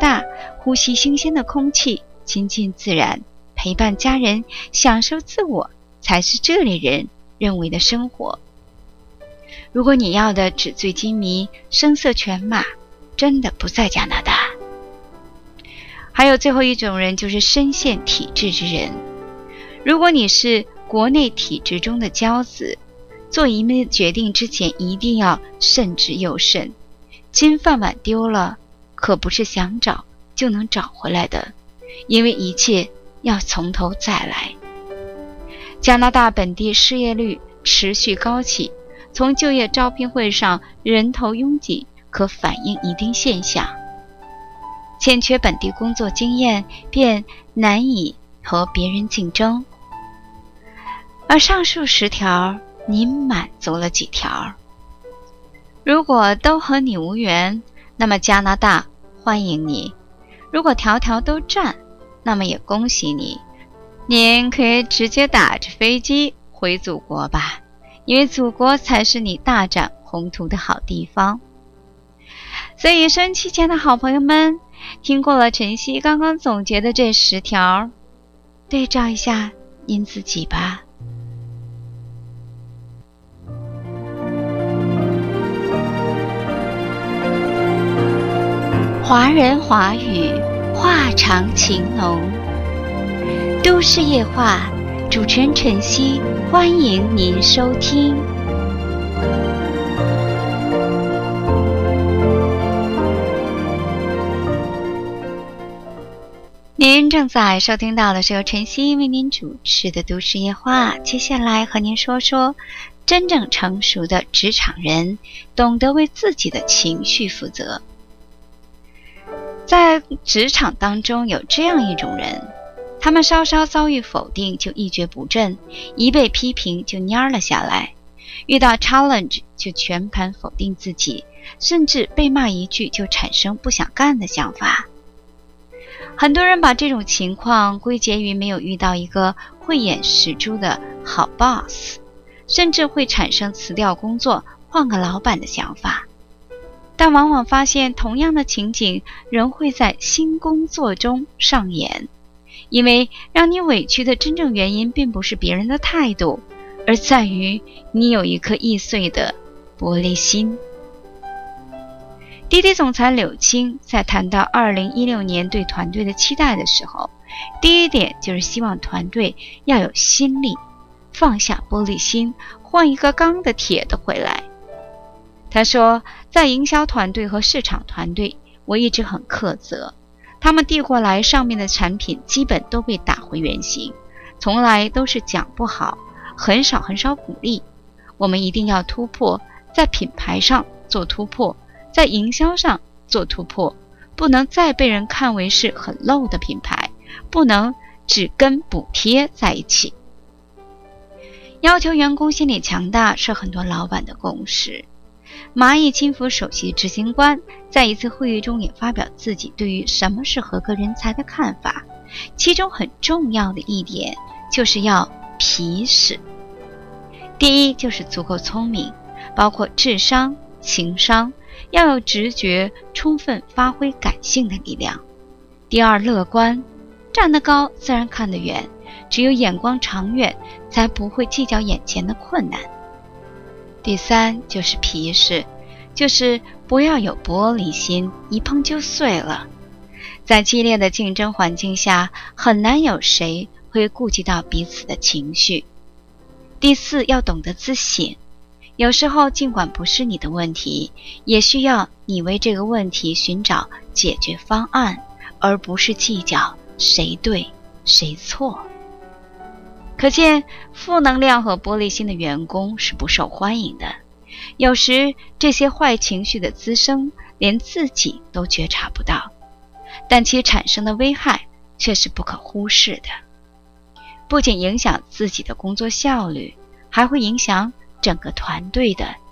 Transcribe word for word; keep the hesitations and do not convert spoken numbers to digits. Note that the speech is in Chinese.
大，呼吸新鲜的空气，亲近自然，陪伴家人，享受自我，才是这类人认为的生活。如果你要的纸醉金迷、声色犬马，真的不在加拿大。还有最后一种人，就是深陷体制之人。如果你是国内体制中的骄子，做移民决定之前一定要慎之又慎。金饭碗丢了，可不是想找就能找回来的，因为一切要从头再来。加拿大本地失业率持续高企，从就业招聘会上人头拥挤可反映一定现象。欠缺本地工作经验，便难以和别人竞争。而上述十条，你满足了几条？如果都和你无缘，那么加拿大欢迎你；如果条条都占，那么也恭喜你，您可以直接打着飞机回祖国吧，因为祖国才是你大展宏图的好地方。所以收音机前的好朋友们，听过了晨曦刚刚总结的这十条，对照一下您自己吧。华人华语，话长情浓。都市夜话，主持人晨曦，欢迎您收听。您正在收听到的是由晨曦为您主持的都市夜话，接下来和您说说真正成熟的职场人懂得为自己的情绪负责。在职场当中有这样一种人，他们稍稍遭遇否定就一蹶不振，一被批评就蔫了下来，遇到 challenge 就全盘否定自己，甚至被骂一句就产生不想干的想法。很多人把这种情况归结于没有遇到一个慧眼识珠的好 boss， 甚至会产生辞掉工作换个老板的想法。但往往发现同样的情景仍会在新工作中上演，因为让你委屈的真正原因并不是别人的态度，而在于你有一颗易碎的玻璃心。滴滴总裁柳青在谈到二零一六年对团队的期待的时候，第一点就是希望团队要有心力，放下玻璃心，换一个钢的铁的回来。他说，在营销团队和市场团队，我一直很苛责，他们递过来上面的产品基本都被打回原形，从来都是讲不好，很少很少鼓励。我们一定要突破，在品牌上做突破，在营销上做突破，不能再被人看为是很 low 的品牌，不能只跟补贴在一起。要求员工心理强大是很多老板的共识。蚂蚁金服首席执行官在一次会议中也发表自己对于什么是合格人才的看法，其中很重要的一点就是要皮实。第一就是足够聪明，包括智商、情商，要有直觉，充分发挥感性的力量。第二，乐观，站得高自然看得远，只有眼光长远，才不会计较眼前的困难。第三就是皮实，就是不要有玻璃心，一碰就碎了。在激烈的竞争环境下，很难有谁会顾及到彼此的情绪。第四，要懂得自省，有时候尽管不是你的问题，也需要你为这个问题寻找解决方案，而不是计较谁对谁错。可见负能量和玻璃心的员工是不受欢迎的，有时这些坏情绪的滋生连自己都觉察不到，但其产生的危害却是不可忽视的，不仅影响自己的工作效率，还会影响整个团队的